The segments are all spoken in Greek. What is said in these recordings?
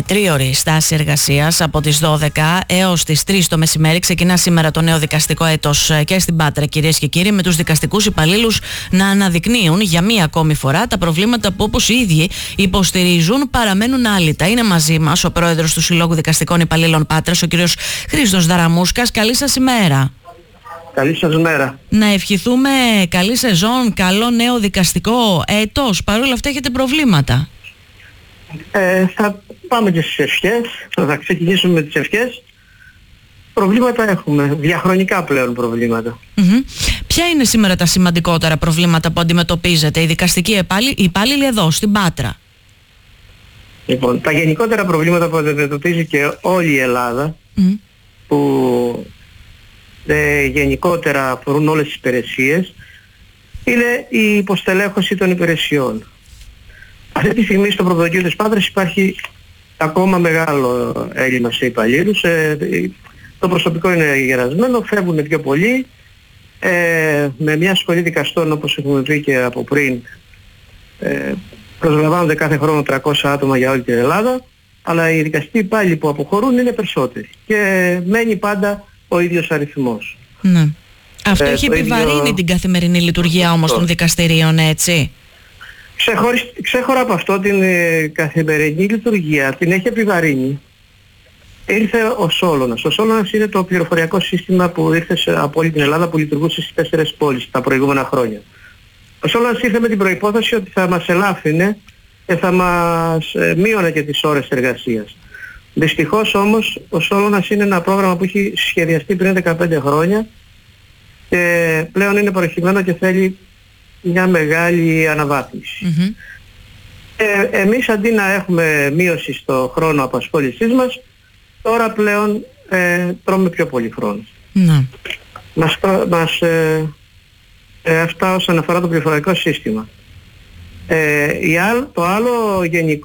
τρίωρη στάση εργασίας από τις 12 έως τις 3 το μεσημέρι. Ξεκινά σήμερα το νέο δικαστικό έτος και στην Πάτρα, κυρίες και κύριοι, με τους δικαστικούς υπαλλήλους να αναδεικνύουν για μία ακόμη φορά τα προβλήματα που, όπως οι ίδιοι υποστηρίζουν, παραμένουν άλυτα. Είναι μαζί μας ο πρόεδρος του Συλλόγου Δικαστικών Υπαλλήλων Πάτρας, ο κύριος Χρήστος Δαραμούσκας. Καλή σας ημέρα. Καλή σας μέρα. Να ευχηθούμε καλή σεζόν, καλό νέο δικαστικό έτος. Παρ' όλα αυτά έχετε προβλήματα. Θα πάμε και στις ευχές. Θα ξεκινήσουμε με τις ευχές. Προβλήματα έχουμε. Διαχρονικά πλέον προβλήματα. Ποια είναι σήμερα τα σημαντικότερα προβλήματα που αντιμετωπίζετε οι δικαστικοί υπάλληλοι εδώ στην Πάτρα? Λοιπόν, τα γενικότερα προβλήματα που αντιμετωπίζει και όλη η Ελλάδα, που γενικότερα αφορούν όλες τις υπηρεσίες, είναι η υποστελέχωση των υπηρεσιών. Αυτή τη στιγμή στο Πρωτοδικείο της Πάτρας υπάρχει ακόμα μεγάλο έλλειμμα σε υπαλλήλους. Το προσωπικό είναι γερασμένο, φεύγουν πιο πολλοί. Με μια σχολή δικαστών, όπως έχουμε πει και από πριν, προσλαμβάνονται κάθε χρόνο 300 άτομα για όλη την Ελλάδα, αλλά οι δικαστικοί υπάλληλοι που αποχωρούν είναι περισσότεροι και μένει πάντα ο ίδιος αριθμός. Ναι. Αυτό έχει επιβαρύνει την καθημερινή λειτουργία όμως των δικαστηρίων, έτσι? Ξέχωρα από αυτό, την καθημερινή λειτουργία την έχει επιβαρύνει. Ήρθε ο Σόλωνας. Ο Σόλωνας είναι το πληροφοριακό σύστημα που ήρθε από όλη την Ελλάδα, που λειτουργούσε στις 4 πόλεις τα προηγούμενα χρόνια. Ο Σόλωνας ήρθε με την προϋπόθεση ότι θα μας ελάφρυνε και θα μας μείωνε και τις ώρες εργασίας. Δυστυχώς όμως ο Σόλωνας είναι ένα πρόγραμμα που έχει σχεδιαστεί πριν 15 χρόνια και πλέον είναι παροχημένο και θέλει μια μεγάλη αναβάθμιση. Εμείς αντί να έχουμε μείωση στο χρόνο απασχόλησής μας, τώρα πλέον τρώμε πιο πολύ χρόνο. Αυτά όσον αφορά το πληροφοριακό σύστημα. Το άλλο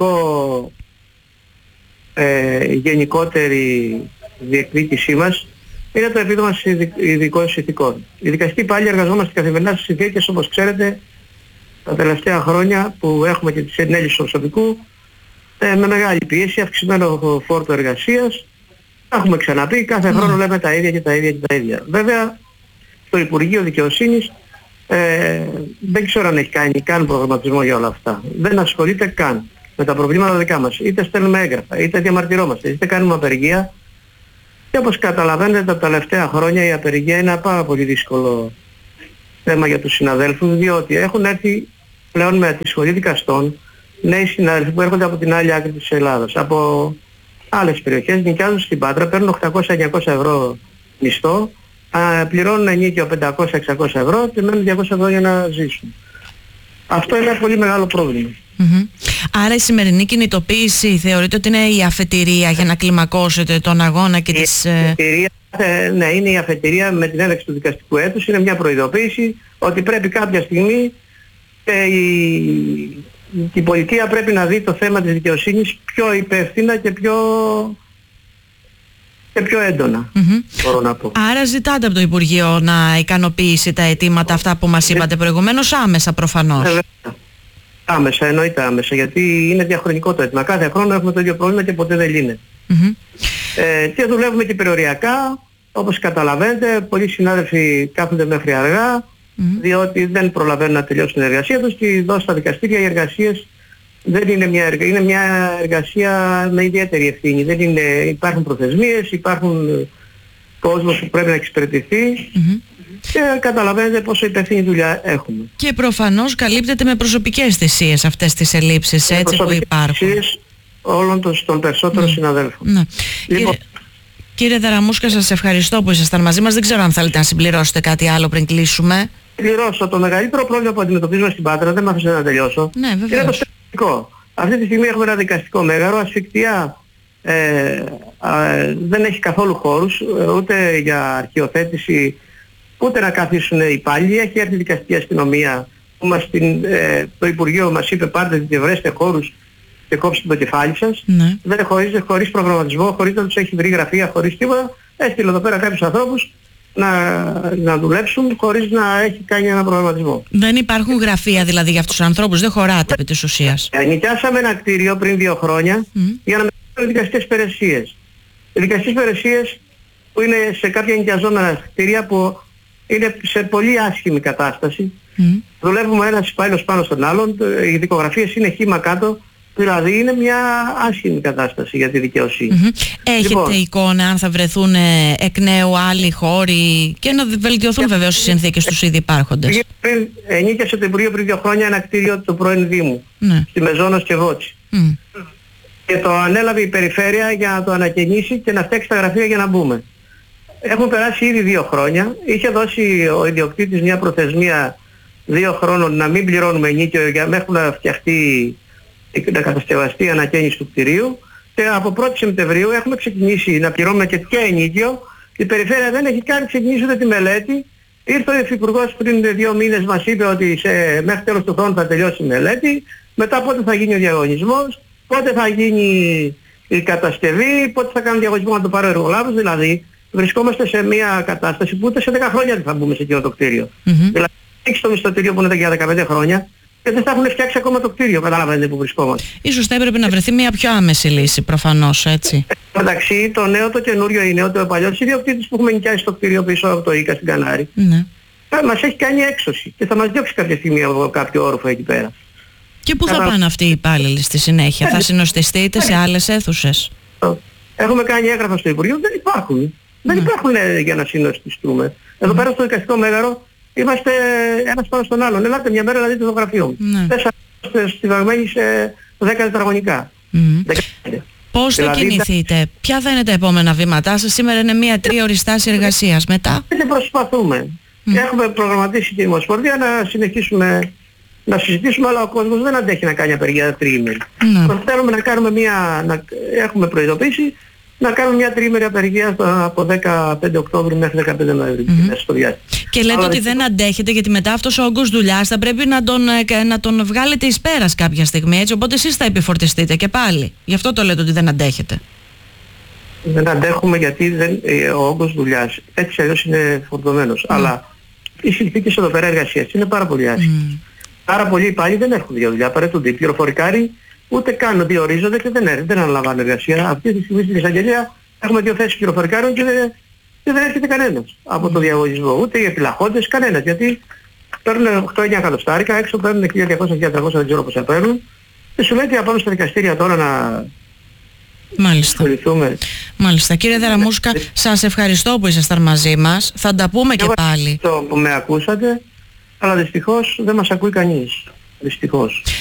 γενικότερη διεκδίκησή μας είναι το επίδομα ειδικών ηθικών. Οι δικαστικοί υπάλληλοι εργαζόμαστε καθημερινά στις συνθήκες, όπως ξέρετε, τα τελευταία χρόνια που έχουμε και τις ενέλλειψεις προσωπικού, με μεγάλη πίεση, αυξημένο φόρτο εργασίας. Έχουμε ξαναπεί, κάθε χρόνο λέμε τα ίδια και τα ίδια και τα ίδια. Βέβαια, το Υπουργείο Δικαιοσύνης δεν ξέρω αν έχει κάνει καν προγραμματισμό για όλα αυτά. Δεν ασχολείται καν με τα προβλήματα δικά μας. Είτε στέλνουμε έγγραφα, είτε διαμαρτυρόμαστε, είτε κάνουμε απεργία. Και όπως καταλαβαίνετε, τα τελευταία χρόνια η απεργία είναι ένα πάρα πολύ δύσκολο θέμα για τους συναδέλφους, διότι έχουν έρθει πλέον με τη σχολή δικαστών νέοι συνάδελφοι που έρχονται από την άλλη άκρη της Ελλάδας, από άλλες περιοχές, νοικιάζουν στην Πάτρα, παίρνουν 800-900 ευρώ μισθό, πληρώνουν ενίκιο 500-600 ευρώ και μένουν 200 ευρώ για να ζήσουν. Αυτό είναι ένα πολύ μεγάλο πρόβλημα. Άρα η σημερινή κινητοποίηση θεωρείτε ότι είναι η αφετηρία για να κλιμακώσετε τον αγώνα και τις... Ναι, είναι η αφετηρία με την έναρξη του δικαστικού έτους, είναι μια προειδοποίηση ότι πρέπει κάποια στιγμή η πολιτεία πρέπει να δει το θέμα της δικαιοσύνης πιο υπεύθυνα και πιο έντονα, μπορώ να πω. Άρα ζητάτε από το Υπουργείο να ικανοποιήσει τα αιτήματα αυτά που μας είπατε προηγουμένως, άμεσα προφανώς. Άμεσα, εννοείται άμεσα, γιατί είναι διαχρονικό το αίτημα. Κάθε χρόνο έχουμε το ίδιο πρόβλημα και ποτέ δεν λύνεται. Και δουλεύουμε και περιοριακά, όπως καταλαβαίνετε, πολλοί συνάδελφοι κάθονται μέχρι αργά, διότι δεν προλαβαίνουν να τελειώσουν την εργασία τους και εδώ στα δικαστήρια οι εργασίες δεν είναι είναι μια εργασία με ιδιαίτερη ευθύνη. Δεν είναι, υπάρχουν προθεσμίες, υπάρχουν κόσμος που πρέπει να εξυπηρετηθεί και καταλαβαίνετε πόσο υπευθύνη δουλειά έχουμε. Και προφανώς καλύπτεται με προσωπικές θυσίες αυτές τις ελλείψεις, έτσι που υπάρχουν. Θυσίες όλων των περισσότερων συναδέλφων. Λοιπόν, κύριε Δαραμούσκα, σας ευχαριστώ που ήσασταν μαζί μας. Δεν ξέρω αν θέλετε να συμπληρώσετε κάτι άλλο πριν κλείσουμε. Το μεγαλύτερο πρόβλημα που αντιμετωπίζουμε στην Πάτρα, δεν μ' άφησε να τελειώσω, είναι το στρατιωτικό. Αυτή τη στιγμή έχουμε ένα δικαστικό μέγαρο, ασφικτιά δεν έχει καθόλου χώρους, ούτε για αρχιοθέτηση, ούτε να καθίσουν οι υπάλληλοι. Έχει έρθει η δικαστική αστυνομία που το Υπουργείο μας είπε πάρτε και βρέστε χώρους και κόψτε το κεφάλι σας. Δεν χωρίς προγραμματισμό, χωρίς να τους έχει βρει γραφεία, χωρίς τίποτα. Έστειλε εδώ πέρα κάποιους ανθρώπους να δουλέψουν χωρίς να έχει κάνει ένα προγραμματισμό. Δεν υπάρχουν γραφεία δηλαδή για αυτούς τους ανθρώπους, δεν χωράτε επί της ουσίας. Νοικιάσαμε ένα κτίριο πριν 2 χρόνια για να δικαστικές υπηρεσίες. Οι δικαστικές υπηρεσίες που είναι σε κάποια ενοικιαζόμενα κτίρια που είναι σε πολύ άσχημη κατάσταση. Δουλεύουμε ένας υπάλληλος πάνω στον άλλον, οι δικογραφίες είναι χύμα κάτω, δηλαδή είναι μια άσχημη κατάσταση για τη δικαιοσύνη. Έχετε εικόνα αν θα βρεθούν εκ νέου άλλοι χώροι και να βελτιωθούν βεβαίως οι συνθήκες στους ήδη υπάρχοντες? Ενίκιασε το Υπουργείο πριν 2 χρόνια ένα κτίριο του πρώην Δήμου, στη Μεζόνος και Βότσι. Και το ανέλαβε η Περιφέρεια για να το ανακαινήσει και να φτιάξει τα γραφεία για να μπούμε. Έχουν περάσει ήδη 2 χρόνια. Είχε δώσει ο ιδιοκτήτης μια προθεσμία 2 χρόνων να μην πληρώνουμε ενίκιο για μέχρι να φτιαχτεί, να κατασκευαστεί η ανακαίνιση του κτηρίου. Και από 1η Σεπτεμβρίου έχουμε ξεκινήσει να πληρώνουμε και ενίκιο. Η Περιφέρεια δεν έχει καν ξεκινήσει ούτε τη μελέτη. Ήρθε ο Υφυπουργός πριν 2 μήνες, μας είπε ότι μέχρι τέλος του χρόνου θα τελειώσει η μελέτη. Μετά πότε θα γίνει ο διαγωνισμός, πότε θα γίνει η κατασκευή, πότε θα κάνουν διαγωνισμό να το πάρει ο εργολάβος. Δηλαδή βρισκόμαστε σε μια κατάσταση που ούτε σε 10 χρόνια δεν θα μπούμε σε εκείνο το κτίριο. Δηλαδή έχεις το μισθωτήριο που είναι για 15 χρόνια και δεν θα έχουν φτιάξει ακόμα το κτίριο, καταλαβαίνετε που βρισκόμαστε. Ίσως θα έπρεπε να βρεθεί μια πιο άμεση λύση, προφανώς, έτσι. Εντάξει, το νέο το καινούριο είναι ότι ο παλιός ιδιοκτήτης που έχουμε νοικιάσει το κτίριο πίσω από το ΙΚΑ στην Κανάρη, μας έχει κάνει έξωση και θα μας διώξει κάποια στιγμή από κάποιο όροφο εκεί πέρα. Και πού θα πάνε αυτοί οι υπάλληλοι στη συνέχεια, θα συνοστιστείτε σε άλλες αίθουσες? Έχουμε κάνει έγγραφα στο Υπουργείο, δεν υπάρχουν. Δεν υπάρχουν για να συνοστιστούμε. Εδώ πέρα στο δικαστικό μέγαρο είμαστε ένας πάνω στον άλλον. Ελάτε μια μέρα να δείτε το γραφείο μου. 4 στιβαγμένοι σε 10 τετραγωνικά. Πώς θα κινηθείτε, ποια θα είναι τα επόμενα βήματά σας? Σήμερα είναι μια 3ωρη στάση εργασίας. Μετά? Και προσπαθούμε. Έχουμε προγραμματίσει τη Ομοσπονδία να συνεχίσουμε να συζητήσουμε, αλλά ο κόσμος δεν αντέχει να κάνει απεργία 3ήμερη. Θέλουμε να κάνουμε έχουμε προειδοποιήσει να κάνουμε μια 3ήμερη απεργία από 15 Οκτώβρη μέχρι 15 Νοέμβρη. Και λέτε ότι δεν αντέχετε γιατί μετά αυτός ο όγκος δουλειάς θα πρέπει να τον βγάλετε εις πέρας κάποια στιγμή, έτσι, οπότε εσείς θα επιφορτιστείτε και πάλι. Γι' αυτό το λέτε ότι δεν αντέχετε. Δεν αντέχουμε γιατί ο όγκος δουλειάς έτσι αλλιώς είναι φορτωμένος. Αλλά οι συνθήκες εδώ πέρα εργασίας είναι πάρα πολύ άσχημες. Πάρα πολλοί υπάλληλοι δεν έρχονται για δουλειά, παρέτονται. Οι πληροφορικάροι ούτε καν διορίζονται και δεν αναλαμβάνουν εργασία. Αυτή τη στιγμή στην εισαγγελία έχουμε 2 θέσεις πληροφορικάρων και δεν έρχεται κανένας από το διαγωνισμό. Ούτε οι επιλαχόντες, κανένας. Γιατί παίρνουν 8-9 εκατοστάρικα, έξω παίρνουν 1.200-1.300, δεν ξέρω πώς θα παίρνουν. Και σου λέει ότι θα πάμε στα δικαστήρια τώρα να ασχοληθούμε. Μάλιστα. Κύριε Δαραμούσκα, σας ευχαριστώ που ήσασταν μαζί μας. Θα τα πούμε και πάλι. Ευχαριστώ που με ακούσατε, αλλά δυστυχώς δεν μας ακούει κανείς. Δυστυχώς.